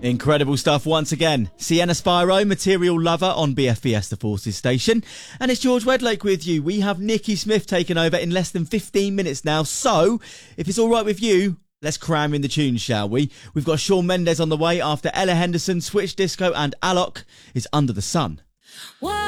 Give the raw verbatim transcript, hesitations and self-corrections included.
Incredible stuff once again. Sienna Spyro, Material Lover on B F B S The Forces station. And it's George Wedlake with you. We have Nikki Smith taking over in less than fifteen minutes now. So, if it's all right with you, let's cram in the tunes, shall we? We've got Shawn Mendes on the way after Ella Henderson, Switch Disco and Alok is Under the Sun. What?